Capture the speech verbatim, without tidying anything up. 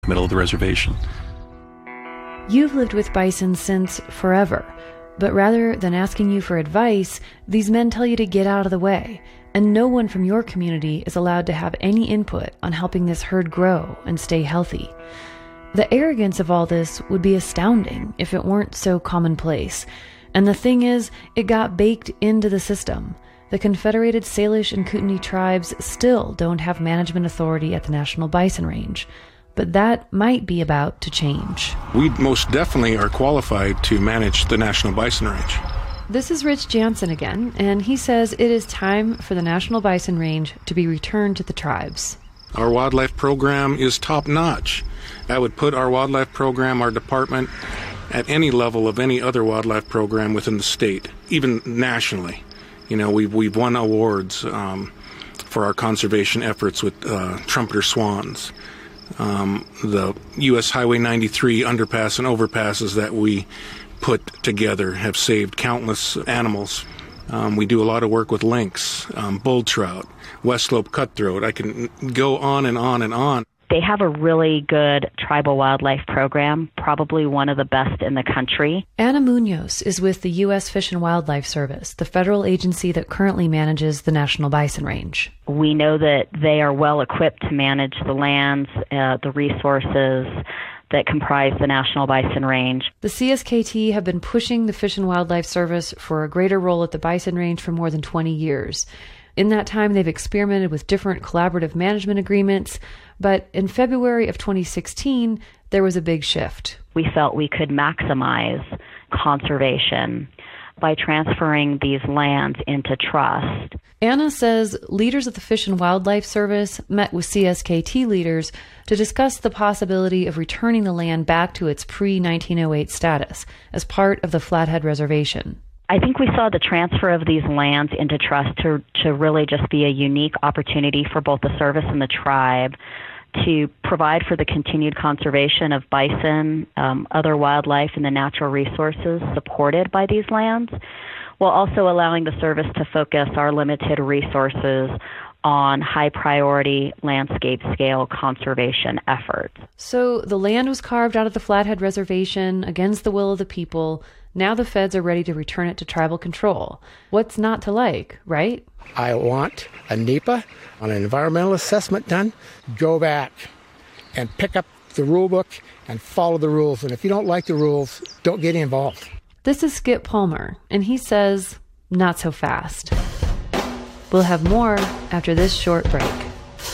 middle of the reservation. You've lived with bison since forever, but rather than asking you for advice, these men tell you to get out of the way, and no one from your community is allowed to have any input on helping this herd grow and stay healthy. The arrogance of all this would be astounding if it weren't so commonplace. And the thing is, it got baked into the system. The Confederated Salish and Kootenai tribes still don't have management authority at the National Bison Range. But that might be about to change. We most definitely are qualified to manage the National Bison Range. This is Rich Jansen again, and he says it is time for the National Bison Range to be returned to the tribes. Our wildlife program is top-notch. That would put our wildlife program, our department, at any level of any other wildlife program within the state, even nationally. You know, we've, we've won awards um, for our conservation efforts with uh, trumpeter swans. Um, the U S Highway ninety-three underpass and overpasses that we put together have saved countless animals. Um, we do a lot of work with lynx, um, bull trout, West Slope cutthroat. I can go on and on and on. They have a really good tribal wildlife program, probably one of the best in the country. Anna Munoz is with the U S Fish and Wildlife Service, the federal agency that currently manages the National Bison Range. We know that they are well equipped to manage the lands, uh, the resources that comprise the National Bison Range. The C S K T have been pushing the Fish and Wildlife Service for a greater role at the Bison Range for more than twenty years. In that time, they've experimented with different collaborative management agreements, but in February of twenty sixteen, there was a big shift. We felt we could maximize conservation by transferring these lands into trust. Anna says leaders of the Fish and Wildlife Service met with C S K T leaders to discuss the possibility of returning the land back to its pre nineteen oh eight status as part of the Flathead Reservation. I think we saw the transfer of these lands into trust to, to really just be a unique opportunity for both the service and the tribe to provide for the continued conservation of bison, um, other wildlife, and the natural resources supported by these lands, while also allowing the service to focus our limited resources on high-priority landscape-scale conservation efforts. So the land was carved out of the Flathead Reservation against the will of the people. Now the feds are ready to return it to tribal control. What's not to like, right? I want a N E P A on an environmental assessment done. Go back and pick up the rule book and follow the rules. And if you don't like the rules, don't get involved. This is Skip Palmer, and he says, not so fast. We'll have more after this short break.